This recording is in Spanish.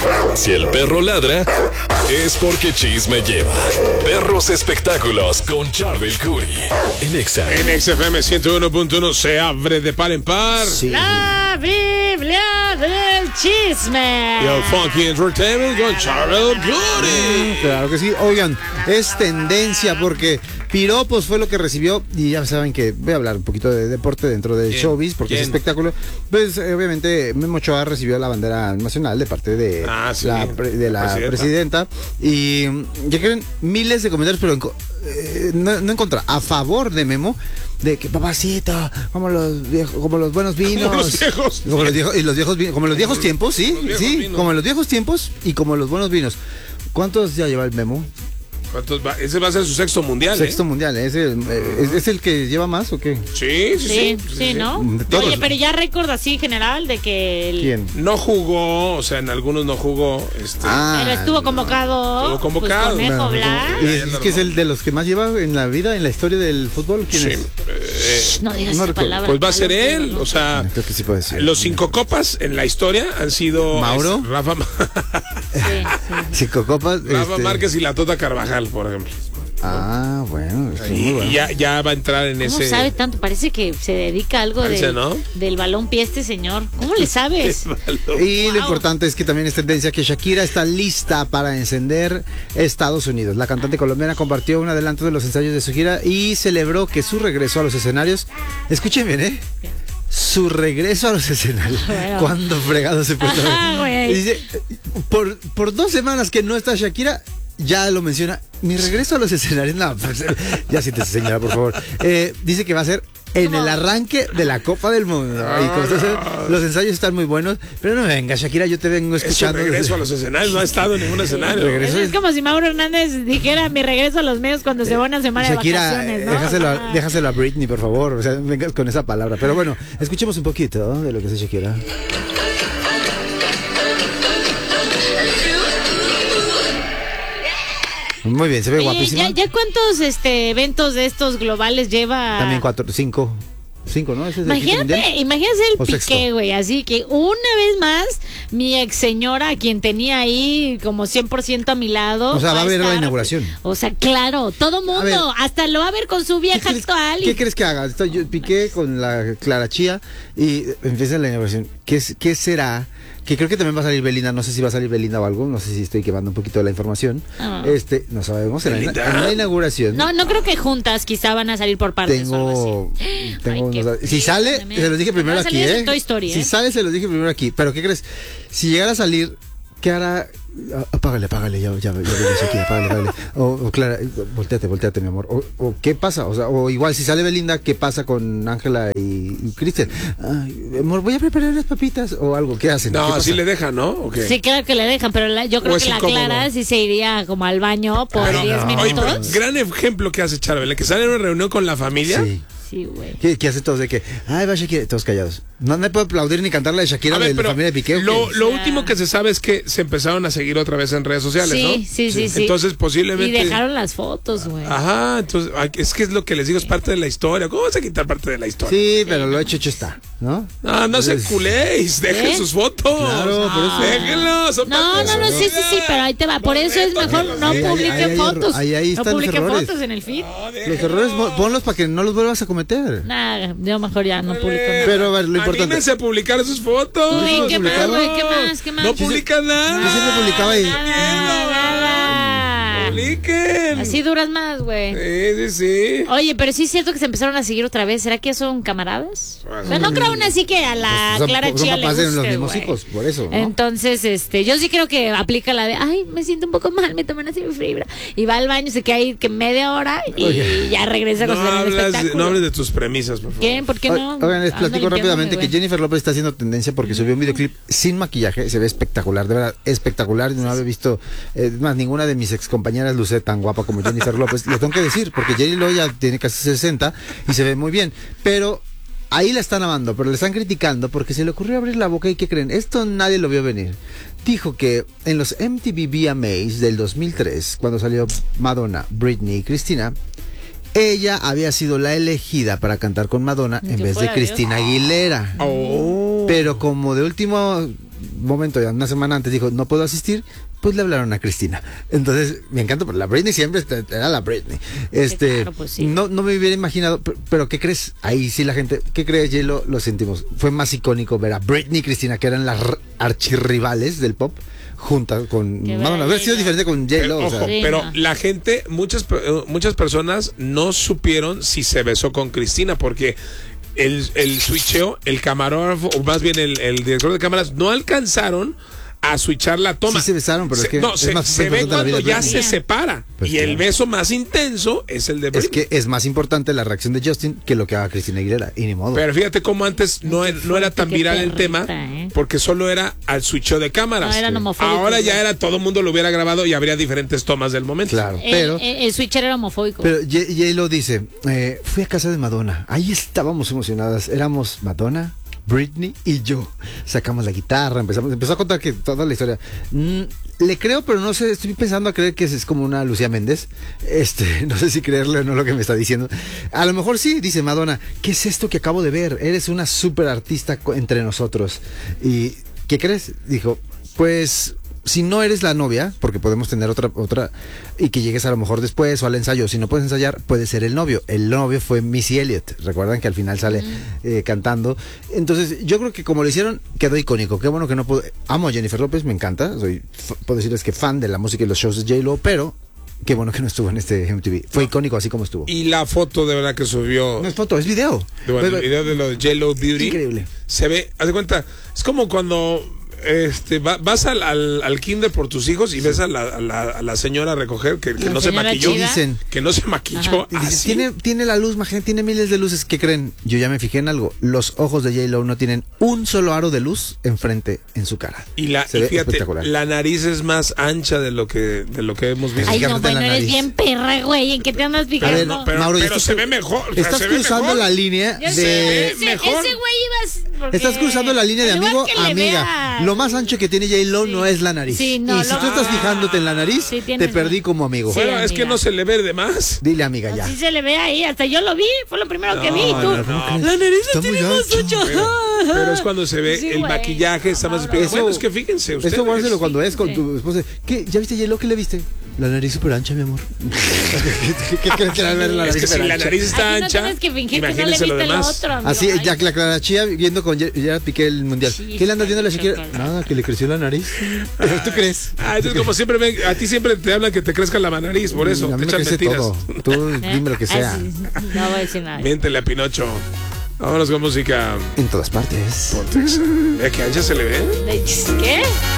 Si el perro ladra, es porque chisme lleva. Perros Espectáculos con Charbel Curry. En Exa. En XFM 101.1 se abre de par en par. Sí. La Biblia del chisme. Y el Funky Entertainment con Charbel Curry. Claro que sí. Oigan, es tendencia porque piropos fue lo que recibió. Y ya saben que voy a hablar un poquito de deporte dentro del showbiz porque es espectáculo. Pues obviamente Memo Ochoa recibió la bandera nacional de parte de la presidenta. Y ya creen miles de comentarios, pero no en contra, a favor de Memo, de que papacito, como los buenos vinos, como los viejos tiempos, sí, como en los viejos tiempos y como los buenos vinos. ¿Cuántos ya lleva el Memo? Ese va a ser su sexto mundial. Sexto mundial, ¿es el que lleva más o qué? Sí, ¿no? Oye, pero ya récord así general de que ¿Quién? No jugó, o sea, en algunos no jugó. Pero estuvo convocado. Estuvo convocado. Pues, Conejo Blas. ¿Es que es el de los que más lleva en la vida, en la historia del fútbol? ¿Quién es? No digas esa palabra. Pues va a ser él, o sea, creo que sí puede ser. Los 5 copas en la historia han sido Mauro, Rafa 5 copas, Rafa Márquez y la Tota Carvajal, por ejemplo. Ah, bueno. Y ya va a entrar en ese. ¿Cómo sabe tanto? Parece que se dedica a algo del balón pie este señor. ¿Cómo le sabes? Y lo importante es que también es tendencia que Shakira está lista para encender Estados Unidos. La cantante colombiana compartió un adelanto de los ensayos de su gira y celebró que su regreso a los escenarios, escuchen bien, su regreso a los escenarios. Bueno. ¿Cuándo fregado se puede saber? Dice, por 2 semanas que no está Shakira, ya lo menciona. Mi regreso a los escenarios. No, pues, ya siéntese, señora, por favor. Dice que va a ser en el arranque de la Copa del Mundo. Y los ensayos están muy buenos. Pero no venga, Shakira, yo te vengo escuchando. Es regreso a los escenarios, no ha estado en ningún escenario. Es como si Mauro Hernández dijera mi regreso a los medios cuando se va una semana Shakira, de vacaciones, ¿no? Déjaselo a Britney, por favor. O sea, vengas con esa palabra. Pero bueno, escuchemos un poquito de lo que hace Shakira. Muy bien, se ve guapísima. ¿Ya cuántos eventos de estos globales lleva? También 4, 5, ¿no? ¿Ese es imagínate el Piqué, güey. Así que una vez más, mi ex señora, a quien tenía ahí como 100% a mi lado. O sea, va a ver la inauguración. O sea, claro, todo mundo. Hasta lo va a ver con su vieja actual. ¿Qué crees que haga? Piqué con la Clara Chía y empieza la inauguración. ¿Qué será? Que creo que también va a salir Belinda, no sé si va a salir Belinda o algo, no sé si estoy quemando un poquito de la información. No sabemos, en la inauguración. No creo que juntas, quizá van a salir por partes. Si sale, se los dije primero aquí, Si sale, se los dije primero aquí, pero ¿qué crees? Si llegara a salir, ¿qué hará? Apágale, ya vienes aquí, apágale. O Clara, volteate, mi amor. O ¿qué pasa? O sea, o igual si sale Belinda, ¿qué pasa con Ángela y Cristian? Ay, amor, voy a preparar unas papitas o algo. ¿Qué hacen? No, así le dejan, ¿no? Okay. Sí, claro que le dejan, pero yo creo que la Clara sí se iría como al baño por 10 minutos. Oye, gran ejemplo que hace Charbel, que sale en una reunión con la familia. Sí, güey. ¿Qué hace todos de que? Ay, va Shakira, todos callados. No puedo aplaudir ni cantar la de Shakira de la familia de Piqué. Lo último que se sabe es que se empezaron a seguir otra vez en redes sociales, ¿no? Sí. Entonces, posiblemente. Y dejaron las fotos, güey. Ajá, entonces, es que es lo que les digo, es parte de la historia. ¿Cómo vas a quitar parte de la historia? Sí, pero lo hecho está, ¿no? No se culéis, dejen sus fotos. Claro, por eso. Déjenlos. No, sí, pero ahí te va. Por eso es mejor no publiquen fotos. Ahí están no publiquen los errores. fotos en el feed. Los errores, ponlos para que no los vuelvas a cometer. Yo mejor ya no publico nada. Pero a ver, lo importante. Anímense a publicar sus fotos. Uy, ¿qué más, güey? ¿Qué más? No publican nada. Yo siempre publicaba ahí. Publiquen. Así duras más, güey. Sí. Oye, pero sí es cierto que se empezaron a seguir otra vez. ¿Será que son camaradas? Pero no creo aún así que a la Clara Chía le guste, los mismos hijos, por eso, ¿no? Entonces, yo sí creo que aplica la de, ay, me siento un poco mal, me tomé una fibra. Y va al baño, se queda ahí que media hora y ya regresa con el espectáculo. No hables de tus premisas, por favor. ¿Qué? ¿Por qué no? Oigan, les platico rápidamente que Jennifer López está haciendo tendencia porque subió un videoclip sin maquillaje, se ve espectacular, de verdad, espectacular. No había visto, más ninguna de mis ex compañeras luce tan guapa como Jennifer López. Lo tengo que decir, porque Jenny Lo ya tiene casi 60 y se ve muy bien, pero ahí la están amando, pero le están criticando porque se le ocurrió abrir la boca y ¿qué creen? Esto nadie lo vio venir. Dijo que en los MTV VMAs del 2003, cuando salió Madonna, Britney y Cristina, ella había sido la elegida para cantar con Madonna en vez de Cristina Aguilera. Pero como de último momento, ya una semana antes, dijo, no puedo asistir, pues le hablaron a Cristina. Entonces, me encanta, porque la Britney siempre era la Britney. Claro, pues sí. No me hubiera imaginado, pero ¿qué crees? Ahí sí la gente, ¿qué crees, J-Lo? Lo sentimos. Fue más icónico ver a Britney y Cristina, que eran las archirrivales del pop, juntas con Madonna. Haber sido diferente con J-Lo. Ojo, pero la gente, muchas personas no supieron si se besó con Cristina, porque el switcheo, el camarógrafo, o más bien el director de cámaras, no alcanzaron a switchar la toma. Sí se besaron, pero es que se ve cuando ya se separa. Pues y el beso más intenso es el de Britney. Es que es más importante la reacción de Justin que lo que haga Cristina Aguilera, y ni modo. Pero fíjate cómo antes no era tan viral el tema, porque solo era al switcheo de cámaras. No, eran homofóbicos. Ahora ya era, todo el mundo lo hubiera grabado y habría diferentes tomas del momento. Claro, pero el switcher era homofóbico. Pero J-Lo dice, fui a casa de Madonna, ahí estábamos emocionadas, éramos Madonna, Britney y yo. Sacamos la guitarra, empezó a contar que toda la historia. Le creo, pero no sé, estoy pensando a creer que es como una Lucía Méndez. No sé si creerle o no lo que me está diciendo. A lo mejor sí, dice Madonna, ¿qué es esto que acabo de ver? Eres una súper artista entre nosotros. ¿Y qué crees? Dijo, pues si no eres la novia, porque podemos tener otra, y que llegues a lo mejor después o al ensayo, si no puedes ensayar, puede ser el novio. El novio fue Missy Elliott, recuerdan que al final sale cantando. Entonces, yo creo que como lo hicieron, quedó icónico. Qué bueno que no pudo. Amo a Jennifer López, me encanta, puedo decirles que fan de la música y los shows de J-Lo, pero qué bueno que no estuvo en este MTV. Fue icónico así como estuvo. Y la foto de verdad que subió. No es foto, es video. El video de lo de J-Lo Beauty. Increíble. Se ve, haz de cuenta, es como cuando vas al kinder por tus hijos y ves a la señora a recoger que no se maquilló. Dicen que no se maquilló. Tiene la luz, imagínate, tiene miles de luces. ¿Qué creen? Yo ya me fijé en algo. Los ojos de J-Lo no tienen un solo aro de luz enfrente en su cara. Y fíjate, la nariz es más ancha de lo que hemos visto. Ay, no, bueno, eres bien perra, güey. ¿En qué te andas fijando? A ver, pero Mauro, se ve mejor. Estás cruzando la línea de... Ese güey ibas... Estás cruzando la línea de amigo a amiga. Lo más ancho que tiene J-Lo no es la nariz. Sí, no, y si tú estás fijándote en la nariz, te perdí como amigo. Sí, bueno, es que no se le ve de más. Dile, amiga, ya. Sí se le ve ahí, hasta yo lo vi, fue lo primero que vi. La nariz la tiene más ancha. Pero es cuando se ve el maquillaje, está más explicado. Bueno, es que fíjense ustedes. Eso guárdelo cuando es con tu esposa. ¿Qué? ¿Ya viste J-Lo? ¿Qué le viste? La nariz súper ancha, mi amor. ¿Qué crees que va a ver la nariz? Es que si la nariz está ancha, no tienes que fingir que no le imagínense lo viste lo demás. otro, amigo. Así, ya que la Clara Chía viendo con Gerard Piqué el mundial. Sí, ¿Qué le andas viendo a la sí, Shakira? sí. Nada, que le creció la nariz. ¿Tú crees? Entonces como siempre a ti siempre te hablan que te crezca la nariz, por eso A mí te me echan crece mentiras. todo. Tú dime lo que sea. No voy a decir nada. Miéntele a Pinocho. Vámonos con música. En todas partes. Pontex. ¿Qué ancha se le ve? ¿Qué?